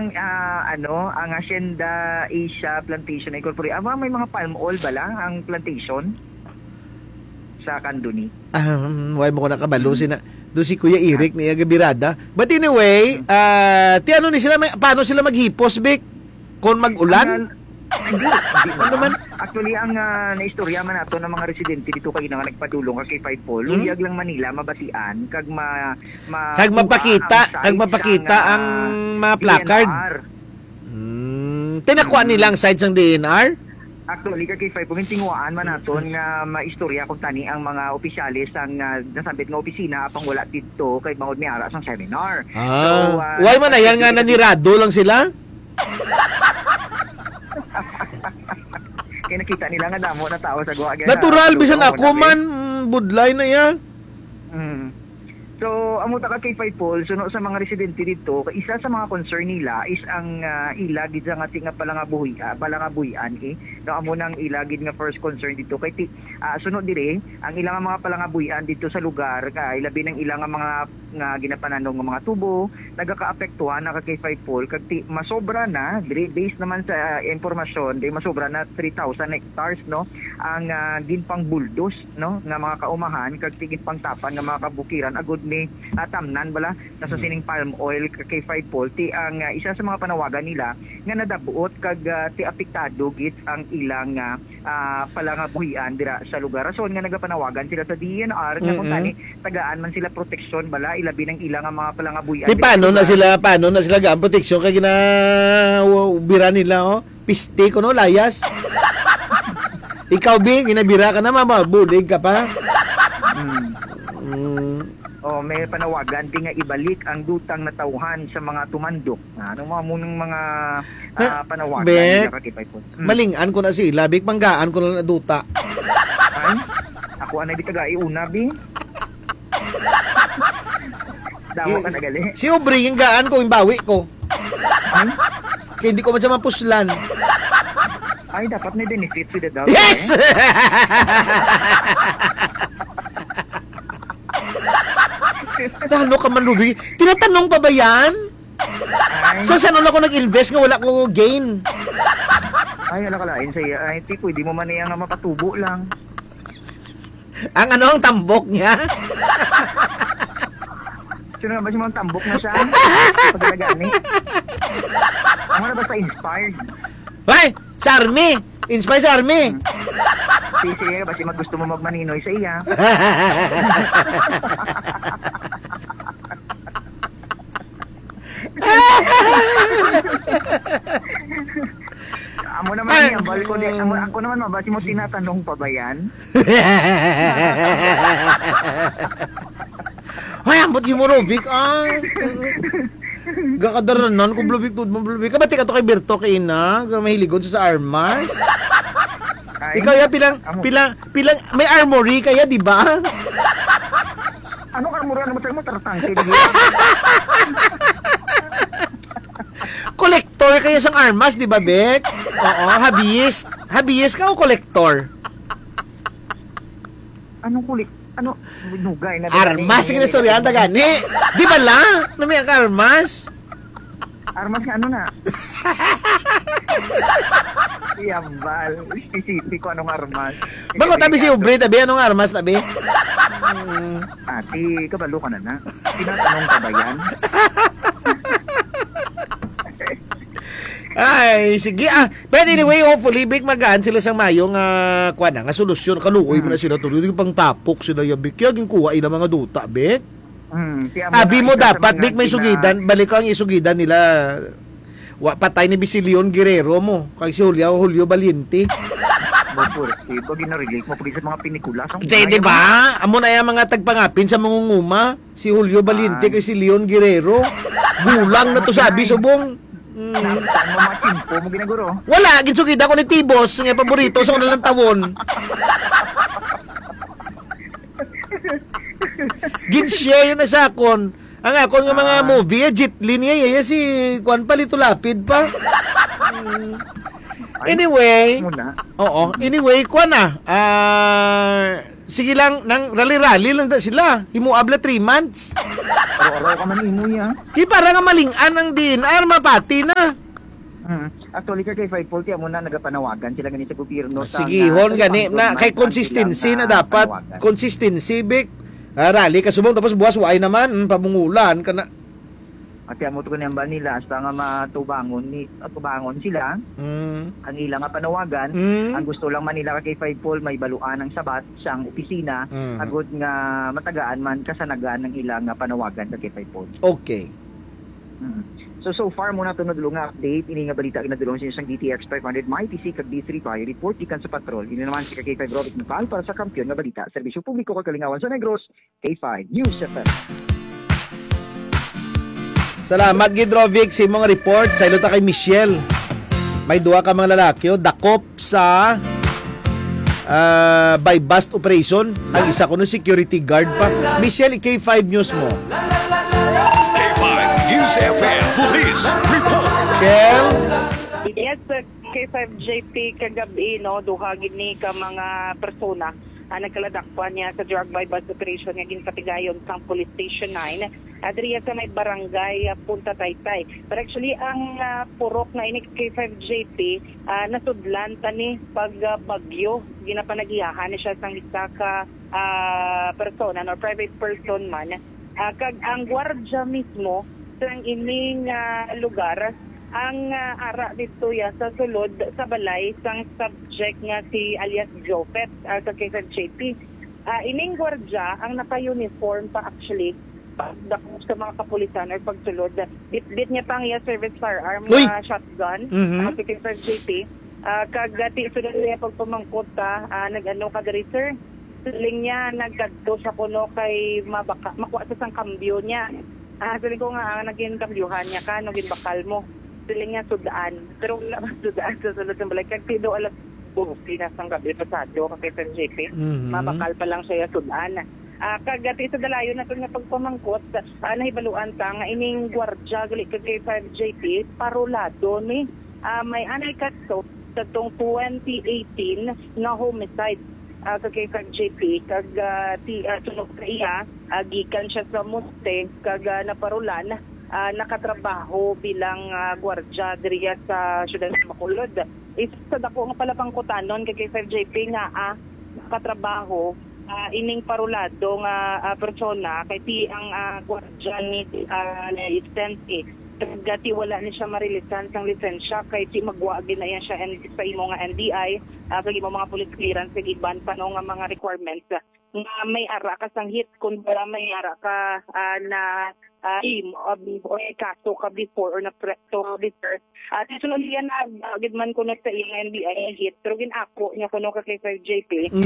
ang ang Hacienda Asia Plantation Incorporated. May mga palm oil ba lang ang plantation sa Kanduni? Why mo ko nakabalo doon si Kuya Eric ni Agabirada. But anyway, paano sila maghipos, Vic? Kung mag-ulan? Hindi naman. Actually, ang naistorya man nato ng mga residente dito kay nga nagpadulong kay Five Pol, luyag lang Manila mabasian kag mapakita ang mga placard. Tinakuha nilang sides ng DNR? Actually, kay Five Pol, tinguaan man naton nga maistorya kung tani ang mga opisyalis ang nasabit nga opisina apang wala dito kay bangod ni ara sang seminar. So, why man yan nga nanirado lang sila? Kaya nakita nila nga damo na tao sa guwa. Natural, bisan ako man, budlay na yan. So, amuta ka kay Five Pol, suno sa mga residente dito, isa sa mga concern nila is ang ilagid sa ating palangabuhian No, amo nang ilagid nga first concern dito kay sunod dire ang ilang mga palangabuhian dito sa lugar kay labi ng ilang mga nga ginapananong nga mga tubo nagakaapektuhan na kay Five Pol kag masobra na dire based naman sa impormasyon masobra na 3,000 hectares no ang ginpang buldos no nga mga kaumahan kag tigit pang tapan nga mga kabukiran agud ni tamnan bala nasa sining palm oil kay Five Pol ang isa sa mga panawagan nila nga nadabuot kag apektado git ang ilang palangabuhian dira sa lugar. Rason nga nagapanawagan sila sa DNR nga kung tani tagaan man sila proteksyon bala ilabi ng ilang mga palangabuhian. Paano na sila gaan proteksyon kay ginabira nila piste ko no layas. Ikaw ginabira ka na mabulig ka pa. May panawagan nga ibalik ang dutang na tauhan sa mga tumandok. Ano munang mga panawagan nila kay Five Pol. Malingan ko na sila, Bik, manggaan ko na duta. Ay, ako anay di taga iuna, Bi. Dawa ka na gali. Si Aubrey, yung gaan ko, yung bawi ko. Kaya hindi ko man siya mapuslan. Ay, dapat may benefit sila daw. Yes! Ano ka man, Ruby? Tinatanong pa ba yan? Sa saan ako nag-invest nga wala ko gain? Ay, wala ka lain sa'yo. Ay, tiko, hindi mo man niya nga mapatubo lang. Ang tambok niya? Sino nga ba siya mga tambok na siya? Pagdalagani. Ang na basta inspired. Ay, sa army! Inspired sa army! Sige, basta gusto mo magmaninoy sa iya. Amo naman niya, balko din. Ako naman mabasi mo tinatanong pa ba yan? Ay, ambot si Morobik. Gakadaranan ko blubiktud mo blubik. Kabati ka to kay Berto kay ina, mahiligon sa armas. Ikaw ya pilang may armory kaya di ba? Ano armory mo sa mo tartang Kolektor kaya sang armas, di ba, Bek? Oo, habiyes. Habiyes ka o kolektor? Anong kulik? Ano? Nugay na. Armas yung istorya, gani. Di ba lang? Nami ang armas? Armas nga ano na? Yambal. Specific ko anong armas. Bako tabi si Aubrey, tabi anong armas, tabi? Ati, kabalo ka na. Tinatanong ka ba yan? Ay, sige But anyway, hopefully, Bik, magaan sila sa mayong nga solusyon. Kaluoy mo na sila tuloy. Pang tapok sila yung Bik. Kaya ginkuha ina mga duta, Bik. Abi mo dapat, Bik, may sugidan. Balik ko ang isugidan nila. Patay ni Bisilion Guerrero mo. Kay si Julio Valiente. Ito ginarelate mo sa mga pinikula. Di ba? Amo na yung mga tagpangapin sa mangunguma. Si Julio Valiente kay si Leon Guerrero. Gulang na to sabi subong. Saan mo mga timpo mo ginaguro? Wala, ginsugida ko ni Tibos, nga paborito sa kanilang tawon. Ginshare yun na sa akon. Ang akon nga mga movie, Jitlin niya, si Juan Palito Lapid pa. Anyway, anyway, kuha na. Sige lang, nang rally-rally lang da sila. Himuabla 3 months. Araw-araw ka man imo ya. Di para nga malingan ang DNR, mapati na. Actually, kay 540 mo na nagapanawagan sila ganito sa gobyerno. Sige, hon gani na kay consistency na dapat. Consistency, Bik. Rally, kasubong tapos buwas waay naman, pamungulan ka na. At kaya mo ito kaniyang nila hasta nga matubangon sila. Ang ilang nga panawagan, ang gusto lang man nila kay 5 may baluan ng sabat siyang opisina, agod nga matagaan man kasanagaan ng ilang nga panawagan kay 5. Okay. So far muna ito nadulong nga update, ini nga balita inadulong sa isang DTX 500 MyTC kag D3 Pi, report ikan sa patrol. Ini naman si K5 Robert Nepal para sa kampiyon nga balita, serbisyo publiko kag Kalingawan sa Negros, K5 News FM. Salamat Gidrovic sa mga report. Sa ilota kay Michelle. May duha ka mga lalaki dakop sa by bust operation. Ang isa ko no security guard pa. Michelle, K5 News mo. K5 News FM Police Report. Michelle? Yes, K5JP kagabi, no, duha gini ka mga persona nagkaladakpan niya sa drug by bus operation nga ginpatigayon sa Police Station 9 adriya sa may barangay Punta Taytay. But actually ang purok na ini K5JP nasudlan tani pag bagyo ginapanagiyahan siya sang isa ka persona or private person man kag ang gwardiya mismo sang ining lugar ang ara dito ya sa sulod sa balay sang subject nga si alias Jopet sa K5JP. Ining gwardiya ang naka-uniform pa actually pagdako sa mga kapulisan or pagsulod. Bit niya pang iya service firearm na shotgun sa K5JP. Kagati sunod niya pagpamangkot nag-ano ka diri sir. Siling niya nagkadto sa kuno kay makuha sa sang kambyo niya. Siling ko nga naging kambyuhan niya ka naging bakal mo. Siling nga sudaan. Pero wala man sudaan sa sulod ng balay. Kag pido alas pinasang gabi pasado kay JP. Mabakal pa lang siya sudaan. Kagati sa dalayo na ito nga pagpamangkot, nahibaluan ta nga ining gwardiya gali kay 5JP parulado ni may anay katso sa tong 2018 na homicide kay 5JP kag tunog ka iya gikan siya sa Muste kag naparulan nakatrabaho bilang gwardiya diriya sa siyudad sa Bacolod. Isa dako nga pala pangkutanon kay 5JP nga nakatrabaho ining parulado nga persona kay ti ang gwardiya ni lisense gati wala ni siya marilisan sang lisensya kay ti magwa ginayan siya sa imo nga NDI kag imo mga police clearance kag iban pa no nga mga requirements nga may ara ka sang hit kun wala may ara ka na or kaso ka before or na preto before. At sunod yan gidman ko na sa iyang NBI hit pero ginako niya kuno ka kay 5JP.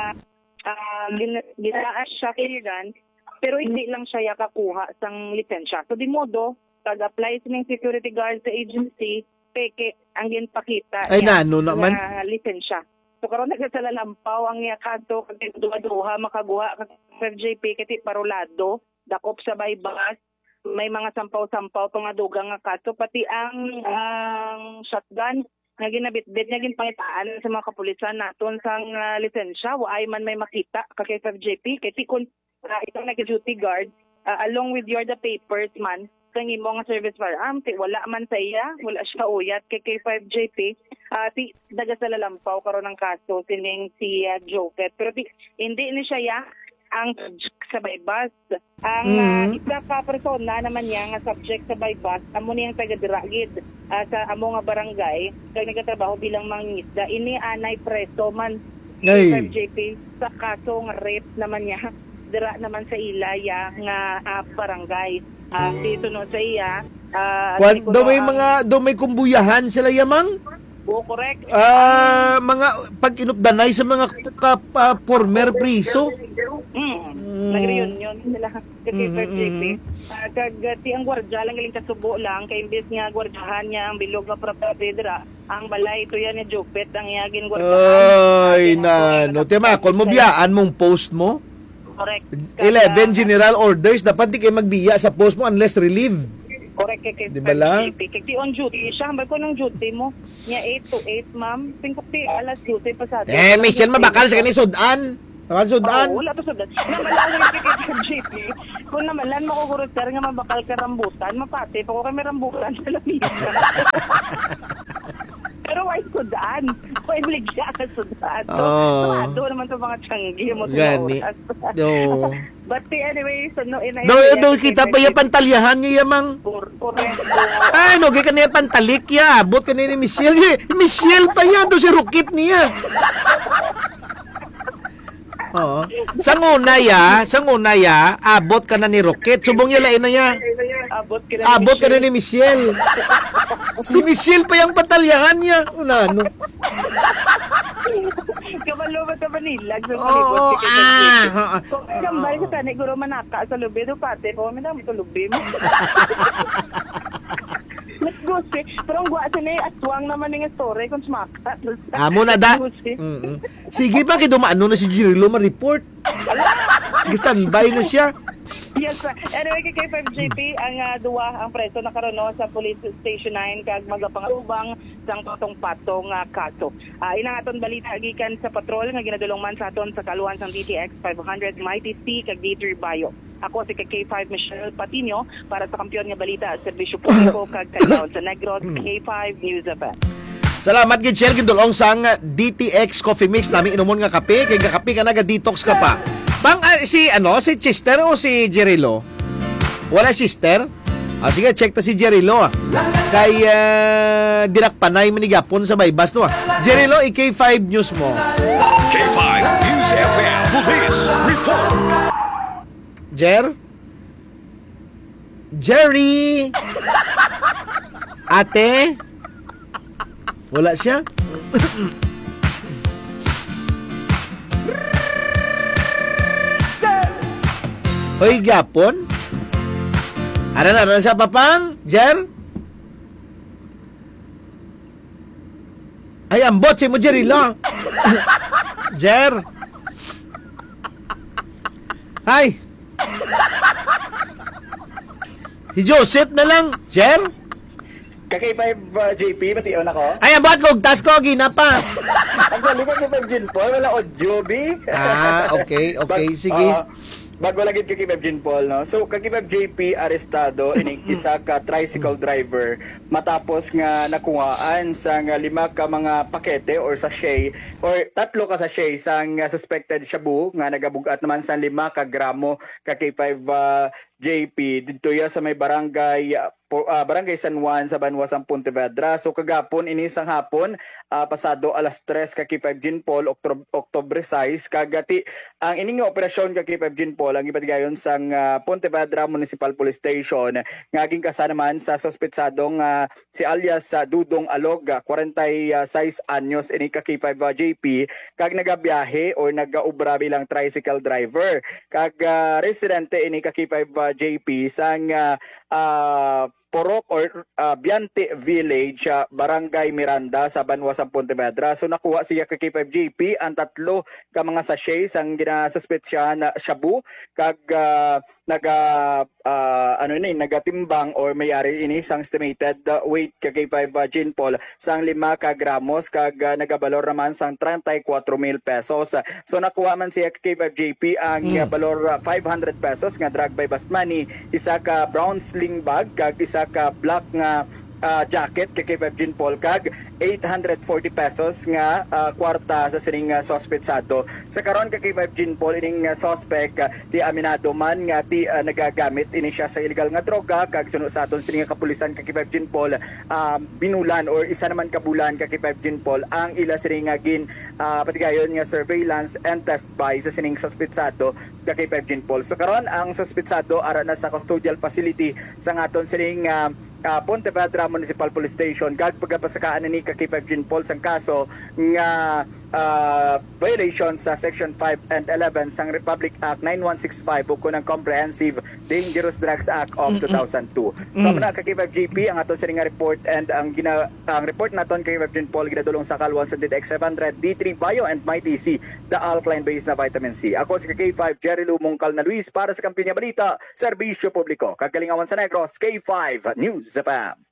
Ginaas siya kailan pero hindi lang siya kakuha sang lisensya. So di modo pag-apply sa ng security guard sa agency peke ang ginpakita ay nano naman lisensya. So karon nagsalalampaw ang iya kadto kag duha makaguha kag 5JP kiti parolado dakop sa baybas may mga sampaw-sampaw to nga dugang nga kaso pati ang shotgun nga ginabitbit niya ginpangitaan sa mga kapulisan naton sang lisensya waay man may makita kay 5JP kay kun itong nag-duty guard along with the papers man sang imo nga service firearm wala man sa iya wala siya uyat kay 5JP ti daga sa lalampaw karon ng kaso sining si Jopet pero hindi ni siya ang sa baybas. Ang isa ka persona naman niya nga subject sa baybas, amo niyang taga-diragid sa amo nga barangay, kag nagatrabaho bilang mangingisda. Ini anay preso man kay 5JP sa kaso nga rape naman niya. Dira naman sa ilaya nga barangay. Dito no sa iya. Do may kumbuyahan sila yamang? Oo, correct. Mga pag-inupdanay sa mga former priso. Nag-reunion sila kay 5JP. Kag ang gwardiya lang galing kasubo lang kay imbes nga gwardiyahan niya ang bilog nga property dira ang balay ito yan ni Jopet ang yagin gwardiyahan. Ay no tema kon mo biyaan mong post mo. Correct. 11 general orders dapat di kay magbiya sa post mo unless relieved. Correct kay diba lang? Kay on duty siya hambal ko ng duty mo niya 8 to 8 ma'am 5 alas duty pasado. Michelle mabakal sa kani sudan. Nakasudan. Oo, wala pa sudan. Namalan yung kay JP. Kung namalan mo ko sir nga mabakal ka rambutan, mapati pa ko kami rambutan sa lamisa. Pero why sudan? Why bligya ka sudan? So, naman ito mga tiyanggi mo Gani. No. But anyway, so no, Do kita pa ya pantalyahan niyo yamang. Correct. Ay, no, kaya kanina pantalik ya. Abot kanina ni Michelle. Michelle pa yan. Do si Rukit niya. Oo. Sa nguna ya, abot ka na ni Rocket. Subong niya lain na ya. Abot ka na ni Michelle. Si Michelle pa yung patalyahan niya. Una, no. Kabalo ba nilag sa Oo. Kung kambay ka tani, guro manaka sa lubi, do pate, po, may dami sa lubi mo. Let's go, see. Pero ang guwasa na aswang naman ng story kung smaka. Amo na da. Sige pa, kidumaan na si Jirilo ma-report. Standby na siya. Yes, sir. Anyway, kay K5JP, ang ang preso na karon sa Police Station 9 kag magapangubang sang patong-patong kaso. Inangaton balita gikan sa patrol nga ginadulong man sa aton sa kaluan sang DTX 500 Mighty C kag D3 Bayo. Ako si K5 Michelle Patino para sa kampiyon nga balita sa serbisyo publiko kag kanal sa Negros K5 News FM. Salamat gid Shell gidulong sang DTX Coffee Mix nami inomon nga kape kay kape ka naga-detox ka pa. Si Chester o si Jerilo? Wala sister? Sige, check ta si Jerilo Kay dinakpanay manigapon sa Baybas no Jerilo, K5 News mo. K5 News FM Police Report. Jerry. Ate. Wala siya. Hoy, gapon. Aran sa papang, Jer? Ay, ambot si mo, Jerilo. Jer. Hi. Si Joseph na lang, Jer. Kay-5 JP, matiyon ako. Ay, ambot ko, tas ko, ginapa. Actually, kay-5 Jinpol, wala audio, B. Okay, sige. Bago lagid kay Kibab Jean Paul, no? So, kay Kibab JP arestado ining isa ka tricycle driver matapos nga nakuhaan sang 5 ka mga pakete or sachet or 3 ka sachet sang suspected shabu nga nagabugat naman sa 5 ka gramo kay 5 JP didto ya sa may barangay San Juan sa Banwasang Pontevedra. So kagapon inisang hapon pasado alas 3 ka K5 Jean Paul Oktubre 6 kagati ang ining operasyon ka K5 Jean Paul ang ipatigayon sang Pontevedra Municipal Police Station ngaging kasanaman sa suspetsadong si alias Dudong Alog 46 anyos ini ka K5 JP kag nagabiyahe or nagaubra bilang tricycle driver kag residente ini ka K5 JP sang Porok or Biante Village, Barangay Miranda sa Banwasang Pontevedra. So nakuha siya kay K5JP ang 3 ka mga sachets ang ginasuspetsya na shabu kag nagatimbang or mayari ini sang estimated weight kay K5 Jean Paul sang 5 ka gramos kag nagabalor naman sang 34,000 pesos. So nakuha man siya kay K5JP ang balor 500 pesos nga drug by bust money, isa ka brown sling bag kag isa ka black nga jacket kay K5 Jean Paul kag 840 pesos nga kwarta sa sining suspetsado. Sa karon kay K5 Jean Paul ining suspect ti aminado man nga ti nagagamit ini siya sa illegal nga droga kag suno sa aton sining kapulisan kay K5 Jean Paul binulan or isa naman kabulan kay K5 Jean Paul ang ila sining gin patigayon nga surveillance and test by sa sining suspetsado kay K5 Jean Paul. So karon ang suspetsado ara na sa custodial facility sa aton sining Pontevedra Municipal Police Station kag pagpasakaan ni K5 Jean Paul sang kaso nga violation sa Section 5 and 11 sang Republic Act 9165 ug kunang Comprehensive Dangerous Drugs Act of 2002. So na K5 GP ang aton sining report and ang report naton kay K5 Jean Paul ginadulong sa kalwan sa DTX 500 D3 Bio and Mighty C, the alkaline base na vitamin C. Ako si K5 Jerry Lumongkal na Luis para sa Kampinya Balita, Serbisyo Publiko. Kagalingawan sa Negros, K5 News FM.